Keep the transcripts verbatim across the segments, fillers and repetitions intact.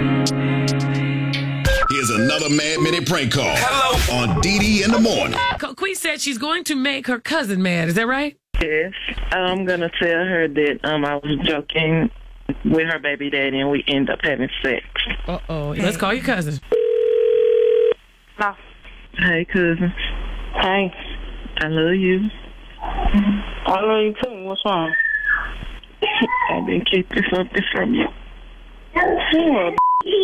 Here's another Mad Minute prank call. Hello. On Dee Dee in the morning. Quee said she's going to make her cousin mad. Is that right? Yes. I'm going to tell her that um I was joking with her baby daddy and we end up having sex. Uh-oh. Let's call your cousin. No. Hey, cousin. Hey. I love you. I love you too. What's wrong? I've been keeping something from you. What?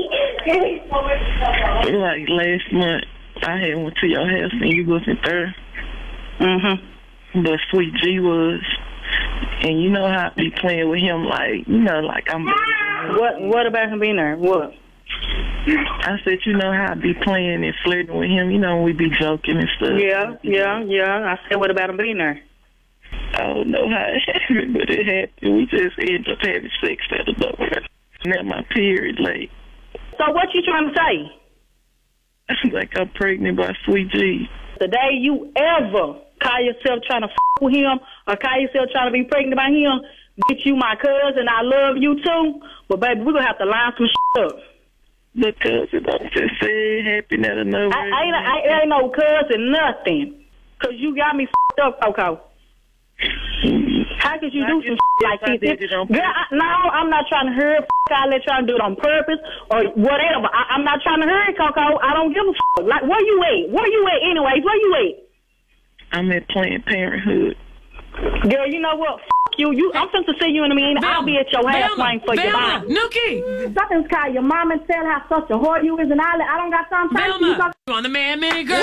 Like last month, I had went to your house and you wasn't there. Mm-hmm. But Sweet G was. And you know how I be playing with him like, you know, like I'm... What What about him being there? What? I said, you know how I be playing and flirting with him. You know, we be joking and stuff. Yeah, yeah, yeah. I said, what about him being there? I don't know how it happened, but it happened. We just ended up having sex out of nowhere. Now my period late. So what you trying to say? Like I'm pregnant by Sweet G. The day you ever call yourself trying to f*** with him or call yourself trying to be pregnant by him, bitch, you my cousin, I love you too, but baby, we're going to have to line some shit up. The cousin, I'm just saying, happened out of nowhere. I, I, ain't, I ain't no cousin, nothing, because you got me f***ed up, Coco. How could you I do some shit like this? Girl, I, no, I'm not trying to hurry. F*** I'll let trying to do it on purpose or whatever. I, I'm not trying to hurry, Coco. I don't give a f***. Like, where you at? Where you at anyways? Where you at? I'm at Planned Parenthood. Girl, you know what? F*** you. You, I'm supposed to see you in a minute. I'll be at your house waiting for your mom. Nookie! Something's call your mom and tell how such a whore you is and all that. I don't got some time to Velma, you on the Man Minute, girl?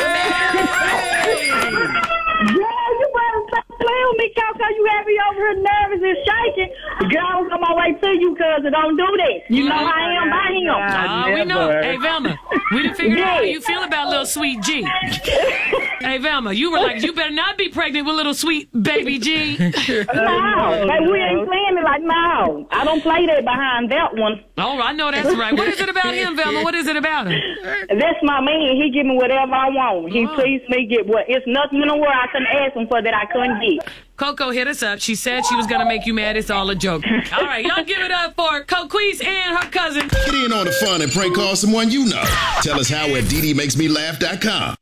Girl, you better stop playing with me, Coco. You have me over here nervous and shaking. Girl, I'm on my way to you, cousin. Don't do that. You know how I am by him. Oh, we know. Hey, Velma, we done figured out how you feel about little Sweet G. Hey, Velma, you were like, you better not be pregnant with little sweet baby G. No, like, we ain't playing it like, no. I don't play that behind that one. Oh, I know that's right. What is it about him, Velma? What is it about him? That's my man. He give me whatever I want. He oh. pleased me get what. It's nothing in the world I couldn't ask him for that I couldn't get. Coco hit us up. She said she was going to make you mad. It's all a joke. All right, y'all give it up for Coquise and her cousin. Get in on the fun and prank call someone you know. Tell us how at Dee Dee Makes Me Laugh dot com.